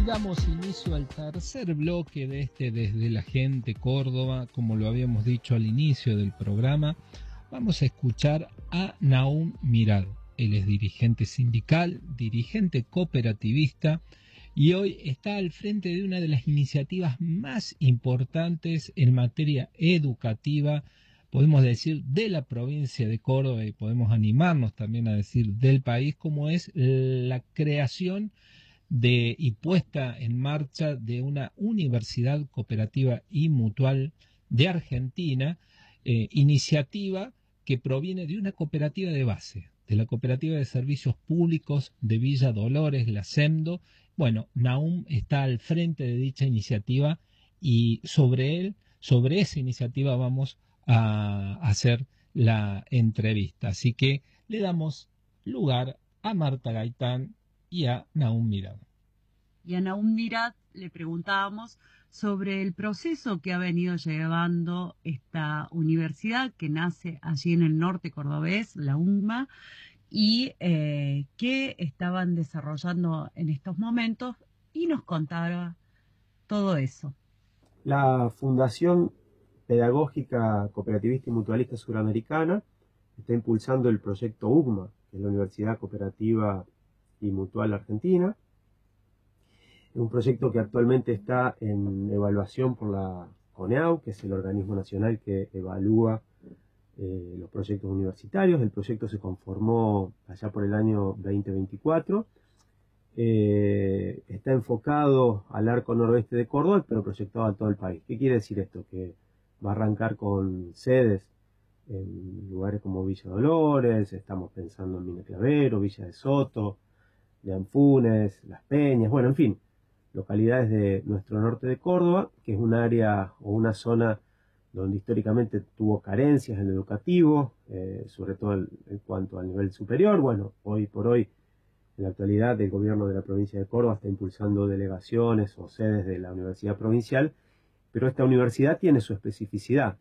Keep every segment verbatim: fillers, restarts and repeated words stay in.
Y damos inicio al tercer bloque de este Desde la Gente Córdoba. Como lo habíamos dicho al inicio del programa, vamos a escuchar a Nahum Mirad. Él es dirigente sindical, dirigente cooperativista y hoy está al frente de una de las iniciativas más importantes en materia educativa, podemos decir, de la provincia de Córdoba, y podemos animarnos también a decir del país, como es la creación de y puesta en marcha de una universidad cooperativa y mutual de Argentina, eh, iniciativa que proviene de una cooperativa de base, de la Cooperativa de Servicios Públicos de Villa Dolores, la SEMDO. Bueno, Nahum está al frente de dicha iniciativa y sobre él, sobre esa iniciativa vamos a hacer la entrevista. Así que le damos lugar a Marta Gaitán y a Nahum Mirad. Y a Nahum Mirad le preguntábamos sobre el proceso que ha venido llevando esta universidad que nace allí en el norte cordobés, la U N C M A, y eh, qué estaban desarrollando en estos momentos, y nos contaba todo eso. La Fundación Pedagógica Cooperativista y Mutualista Suramericana está impulsando el proyecto U C M A, que es la Universidad Cooperativa y Mutual Argentina. Es un proyecto que actualmente está en evaluación por la CONEAU, que es el organismo nacional que evalúa eh, los proyectos universitarios. El proyecto se conformó allá por el año veinte veinticuatro. Eh, está enfocado al arco noroeste de Córdoba, pero proyectado a todo el país. ¿Qué quiere decir esto? Que va a arrancar con sedes en lugares como Villa Dolores, estamos pensando en Mina Clavero, Villa de Soto, de Anfunes, Las Peñas, bueno, en fin, localidades de nuestro norte de Córdoba, que es un área o una zona donde históricamente tuvo carencias en lo educativo, eh, sobre todo en, en cuanto al nivel superior. Bueno, hoy por hoy, en la actualidad, el gobierno de la provincia de Córdoba está impulsando delegaciones o sedes de la universidad provincial, pero esta universidad tiene su especificidad,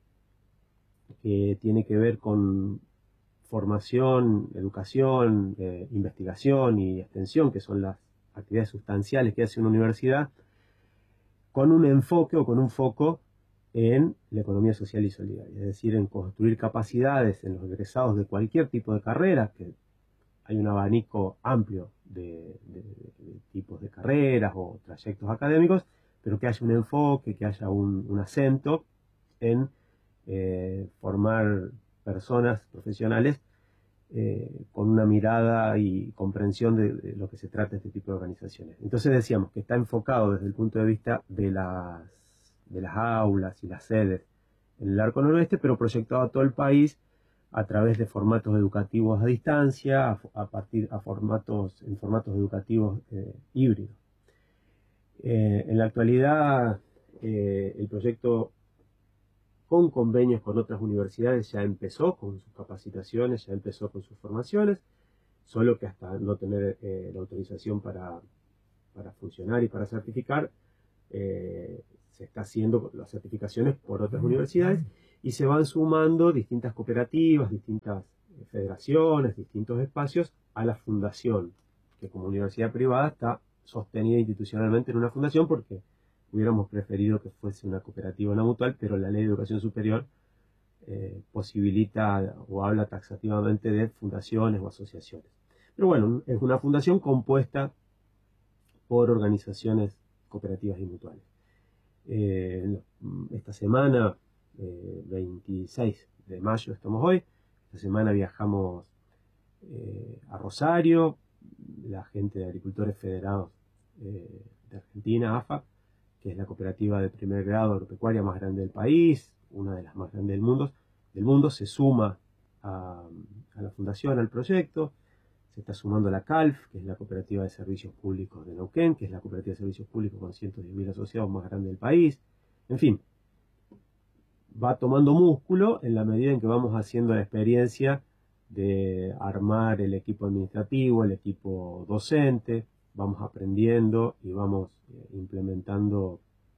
que tiene que ver con formación, educación, eh, investigación y extensión, que son las actividades sustanciales que hace una universidad, con un enfoque o con un foco en la economía social y solidaria, es decir, en construir capacidades en los egresados de cualquier tipo de carrera, que hay un abanico amplio de, de, de tipos de carreras o trayectos académicos, pero que haya un enfoque, que haya un, un acento en eh, formar personas profesionales Eh, con una mirada y comprensión de, de lo que se trata de este tipo de organizaciones. Entonces decíamos que está enfocado desde el punto de vista de las, de las aulas y las sedes en el arco noroeste, pero proyectado a todo el país a través de formatos educativos a distancia, a, a partir a formatos, en formatos educativos eh, híbridos. Eh, en la actualidad, eh, el proyecto, con convenios con otras universidades, ya empezó con sus capacitaciones, ya empezó con sus formaciones, solo que hasta no tener eh, la autorización para, para funcionar y para certificar, eh, se está haciendo las certificaciones por otras universidades y se van sumando distintas cooperativas, distintas federaciones, distintos espacios a la fundación, que como universidad privada está sostenida institucionalmente en una fundación, porque hubiéramos preferido que fuese una cooperativa o una mutual, pero la Ley de Educación Superior eh, posibilita o habla taxativamente de fundaciones o asociaciones. Pero bueno, es una fundación compuesta por organizaciones cooperativas y mutuales. Eh, esta semana, eh, veintiséis de mayo estamos hoy, esta semana viajamos eh, a Rosario, la gente de Agricultores Federados eh, de Argentina, A F A, que es la cooperativa de primer grado agropecuaria más grande del país, una de las más grandes del mundo, del mundo se suma a, a la fundación, al proyecto. Se está sumando la C A L F, que es la Cooperativa de Servicios Públicos de Neuquén, que es la cooperativa de servicios públicos con ciento diez mil asociados más grande del país. En fin, va tomando músculo en la medida en que vamos haciendo la experiencia de armar el equipo administrativo, el equipo docente, vamos aprendiendo y vamos eh, implementando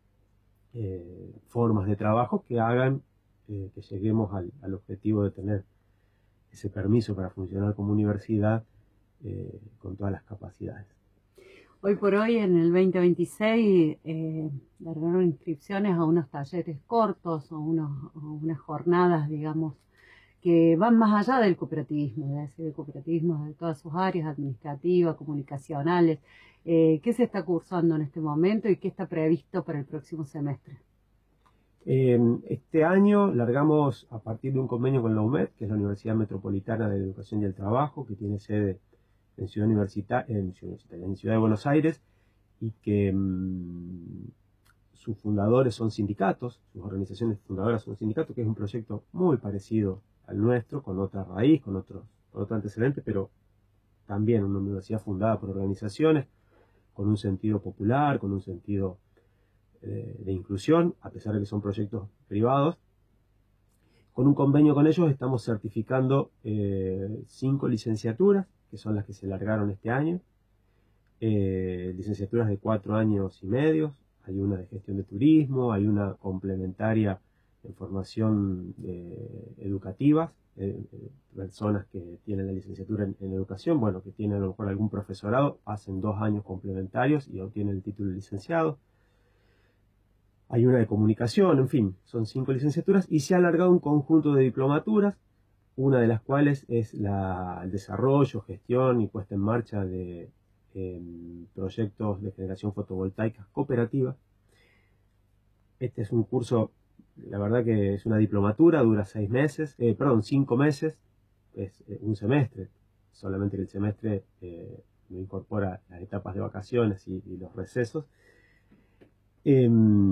eh, formas de trabajo que hagan eh, que lleguemos al, al objetivo de tener ese permiso para funcionar como universidad eh, con todas las capacidades. Hoy por hoy, en el veinte veintiséis, eh, largaron inscripciones a unos talleres cortos o, unos, o unas jornadas, digamos, que van más allá del cooperativismo, es decir, el cooperativismo de todas sus áreas, administrativas, comunicacionales. Eh, ¿Qué se está cursando en este momento y qué está previsto para el próximo semestre? Eh, este año largamos a partir de un convenio con la U M E D, que es la Universidad Metropolitana de Educación y el Trabajo, que tiene sede en Ciudad Universitaria, en Ciudad, Universitaria, en Ciudad de Buenos Aires, y que mmm, sus fundadores son sindicatos, sus organizaciones fundadoras son sindicatos, que es un proyecto muy parecido al nuestro, con otra raíz, con otro, con otro antecedente, pero también una universidad fundada por organizaciones, con un sentido popular, con un sentido eh, de inclusión, a pesar de que son proyectos privados. Con un convenio con ellos estamos certificando eh, cinco licenciaturas, que son las que se largaron este año, eh, licenciaturas de cuatro años y medio. Hay una de gestión de turismo, hay una complementaria en formación eh, educativa, eh, eh, personas que tienen la licenciatura en, en educación, bueno, que tienen a lo mejor algún profesorado, hacen dos años complementarios y obtienen el título de licenciado. Hay una de comunicación, en fin, son cinco licenciaturas y se ha alargado un conjunto de diplomaturas, una de las cuales es la, el desarrollo, gestión y puesta en marcha de eh, proyectos de generación fotovoltaica cooperativa. Este es un curso, la verdad que es una diplomatura, dura seis meses, eh, perdón, cinco meses, es eh, un semestre, solamente que el semestre eh, no incorpora las etapas de vacaciones y, y los recesos. Eh,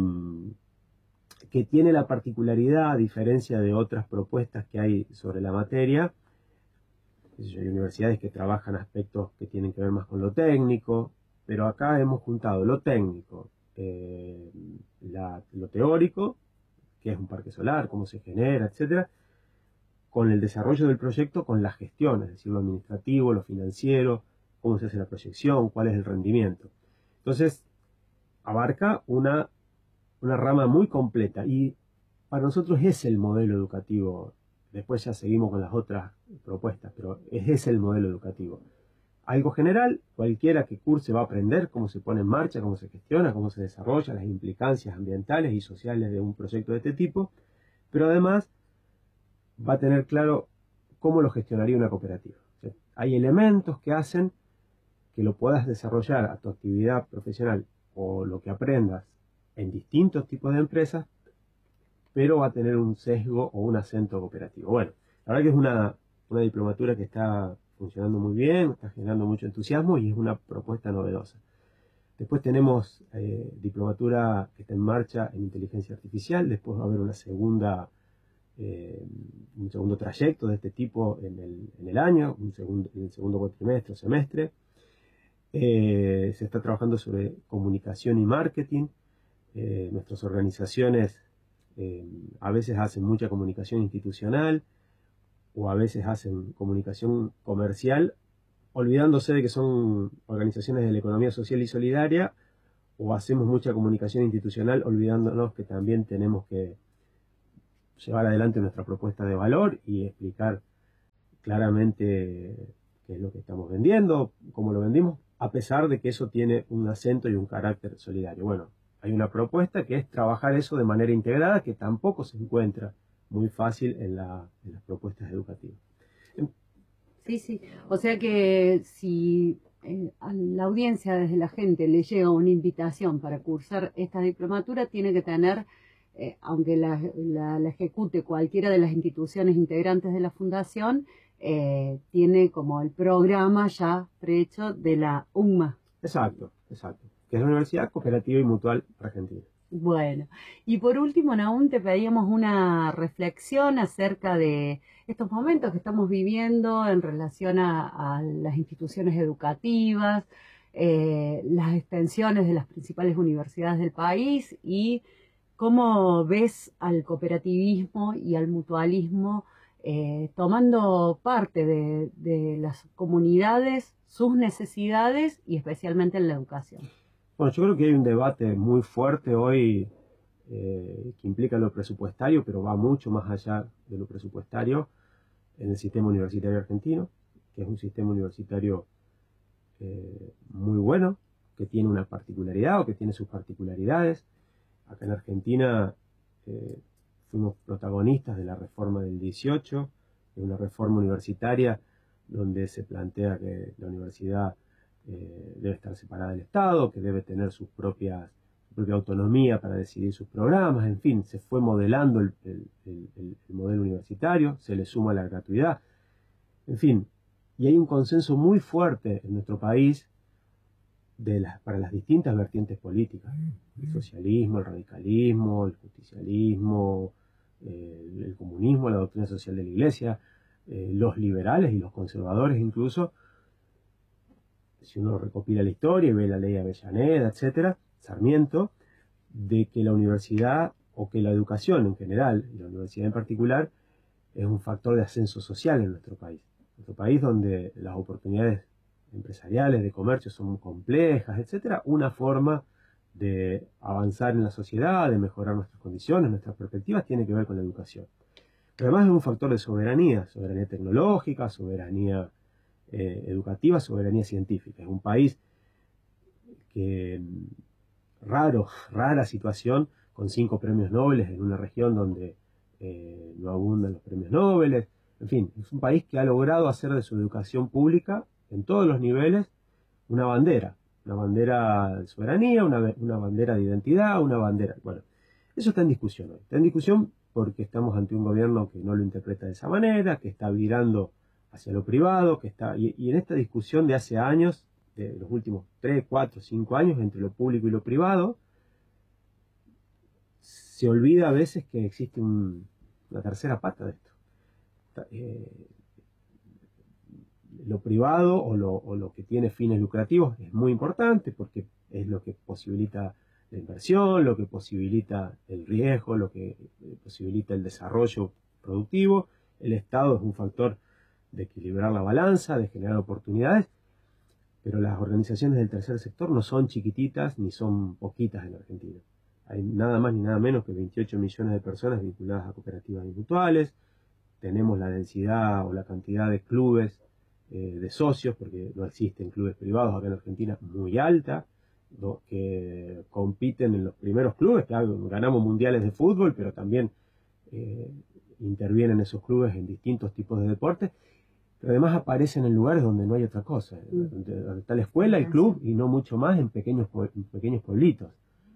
que tiene la particularidad, a diferencia de otras propuestas que hay sobre la materia, hay universidades que trabajan aspectos que tienen que ver más con lo técnico, pero acá hemos juntado lo técnico, eh, la, lo teórico, que es un parque solar, cómo se genera, etcétera, con el desarrollo del proyecto, con la gestión, es decir, lo administrativo, lo financiero, cómo se hace la proyección, cuál es el rendimiento. Entonces, abarca una, una rama muy completa y para nosotros es el modelo educativo. Después ya seguimos con las otras propuestas, pero ese es el modelo educativo. Algo general, cualquiera que curse va a aprender cómo se pone en marcha, cómo se gestiona, cómo se desarrolla, las implicancias ambientales y sociales de un proyecto de este tipo, pero además va a tener claro cómo lo gestionaría una cooperativa. O sea, hay elementos que hacen que lo puedas desarrollar a tu actividad profesional o lo que aprendas en distintos tipos de empresas, pero va a tener un sesgo o un acento cooperativo. Bueno, la verdad que es una, una diplomatura que está funcionando muy bien, está generando mucho entusiasmo y es una propuesta novedosa. Después tenemos eh, diplomatura que está en marcha en inteligencia artificial, después va a haber una segunda, eh, un segundo trayecto de este tipo en el, en el año, un segundo, en el segundo cuatrimestre o semestre. Eh, se está trabajando sobre comunicación y marketing. Eh, nuestras organizaciones eh, a veces hacen mucha comunicación institucional o a veces hacen comunicación comercial, olvidándose de que son organizaciones de la economía social y solidaria, o hacemos mucha comunicación institucional olvidándonos que también tenemos que llevar adelante nuestra propuesta de valor y explicar claramente qué es lo que estamos vendiendo, cómo lo vendimos, a pesar de que eso tiene un acento y un carácter solidario. Bueno, hay una propuesta que es trabajar eso de manera integrada, que tampoco se encuentra muy fácil en, la, en las propuestas educativas. Sí, sí. O sea que si eh, a la audiencia, desde la gente, le llega una invitación para cursar esta diplomatura, tiene que tener, eh, aunque la, la, la ejecute cualquiera de las instituciones integrantes de la fundación, eh, tiene como el programa ya prehecho de la U M A. Exacto, exacto. Que es la Universidad Cooperativa y Mutual Argentina. Bueno, y por último, Nahum, te pedíamos una reflexión acerca de estos momentos que estamos viviendo en relación a, a las instituciones educativas, eh, las extensiones de las principales universidades del país y cómo ves al cooperativismo y al mutualismo eh, tomando parte de, de las comunidades, sus necesidades y especialmente en la educación. Bueno, yo creo que hay un debate muy fuerte hoy eh, que implica lo presupuestario, pero va mucho más allá de lo presupuestario en el sistema universitario argentino, que es un sistema universitario eh, muy bueno, que tiene una particularidad o que tiene sus particularidades. Acá en Argentina eh, fuimos protagonistas de la reforma del dieciocho, de una reforma universitaria donde se plantea que la universidad eh, debe estar separada del Estado, que debe tener sus propias, su propia autonomía para decidir sus programas, en fin, se fue modelando el, el, el, el modelo universitario, se le suma la gratuidad, en fin, y hay un consenso muy fuerte en nuestro país de las, para las distintas vertientes políticas, el socialismo, el radicalismo, el justicialismo, eh, el, el comunismo, la doctrina social de la Iglesia, eh, los liberales y los conservadores incluso. Si uno recopila la historia y ve la ley Avellaneda, etcétera, Sarmiento, de que la universidad o que la educación en general, y la universidad en particular, es un factor de ascenso social en nuestro país. Nuestro país donde las oportunidades empresariales, de comercio son muy complejas, etcétera, una forma de avanzar en la sociedad, de mejorar nuestras condiciones, nuestras perspectivas, tiene que ver con la educación. Pero además es un factor de soberanía, soberanía tecnológica, soberanía eh, educativa, soberanía científica. Es un país que, raro, rara situación, con cinco premios Nobel en una región donde eh, no abundan los premios Nobel. En fin, es un país que ha logrado hacer de su educación pública en todos los niveles una bandera, una bandera de soberanía, una, una bandera de identidad, una bandera... Bueno, eso está en discusión hoy. Está en discusión porque estamos ante un gobierno que no lo interpreta de esa manera, que está virando hacia lo privado, que está... Y, y en esta discusión de hace años, de los últimos tres, cuatro, cinco años, entre lo público y lo privado, se olvida a veces que existe un, una tercera pata de esto. Eh, lo privado o lo, o lo que tiene fines lucrativos es muy importante porque es lo que posibilita la inversión, lo que posibilita el riesgo, lo que posibilita el desarrollo productivo. El Estado es un factor de equilibrar la balanza, de generar oportunidades, pero las organizaciones del tercer sector no son chiquititas ni son poquitas en Argentina. Hay nada más ni nada menos que veintiocho millones de personas vinculadas a cooperativas y mutuales. Tenemos la densidad o la cantidad de clubes eh, de socios, porque no existen clubes privados acá en Argentina, muy alta, ¿no? Que compiten en los primeros clubes, que ganamos mundiales de fútbol, pero también eh, intervienen esos clubes en distintos tipos de deportes, pero además aparecen en lugares donde no hay otra cosa, mm. donde, donde está la escuela, el club, y no mucho más en pequeños, en pequeños pueblitos.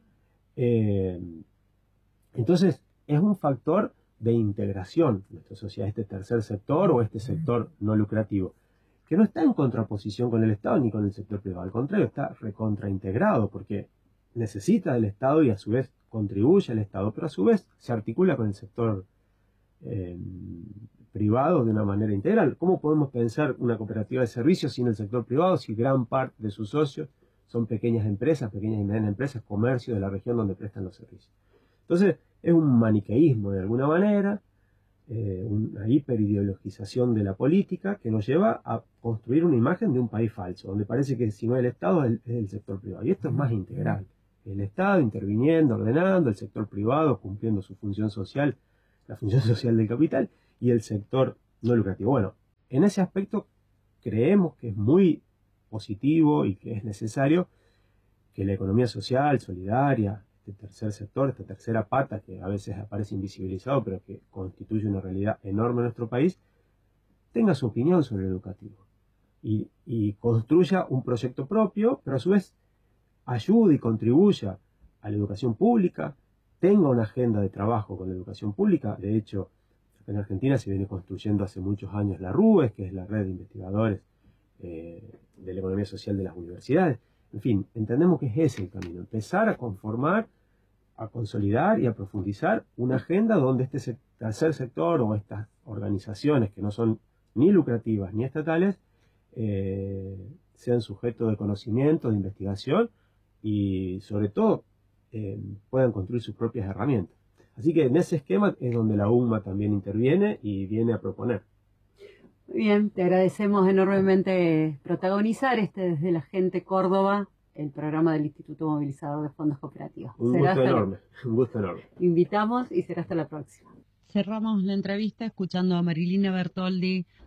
Eh, entonces, es un factor de integración de nuestra sociedad, este tercer sector o este sector no lucrativo, que no está en contraposición con el Estado ni con el sector privado, al contrario, está recontraintegrado porque necesita del Estado y a su vez contribuye al Estado, pero a su vez se articula con el sector eh, privado de una manera integral. ¿Cómo podemos pensar una cooperativa de servicios sin el sector privado si gran parte de sus socios son pequeñas empresas, pequeñas y medianas empresas, comercio de la región donde prestan los servicios? Entonces, es un maniqueísmo de alguna manera, eh, una hiperideologización de la política que nos lleva a construir una imagen de un país falso, donde parece que si no es el Estado es el, es el sector privado. Y esto es más integral. El Estado interviniendo, ordenando, el sector privado cumpliendo su función social, la función social del capital, y el sector no lucrativo. Bueno, en ese aspecto creemos que es muy positivo y que es necesario que la economía social, solidaria, este tercer sector, esta tercera pata que a veces aparece invisibilizado pero que constituye una realidad enorme en nuestro país, tenga su opinión sobre lo educativo y, y construya un proyecto propio, pero a su vez ayude y contribuya a la educación pública, tenga una agenda de trabajo con la educación pública. De hecho, en Argentina se viene construyendo hace muchos años la RUES, que es la red de investigadores eh, de la economía social de las universidades. En fin, entendemos que es ese el camino, empezar a conformar, a consolidar y a profundizar una agenda donde este tercer sector o estas organizaciones que no son ni lucrativas ni estatales eh, sean sujetos de conocimiento, de investigación y sobre todo eh, puedan construir sus propias herramientas. Así que en ese esquema es donde la UNMA también interviene y viene a proponer. Muy bien, te agradecemos enormemente protagonizar este Desde la Gente Córdoba, el programa del Instituto Movilizador de Fondos Cooperativos. Un gusto enorme, la... un gusto enorme. Invitamos y será hasta la próxima. Cerramos la entrevista escuchando a Marilina Bertoldi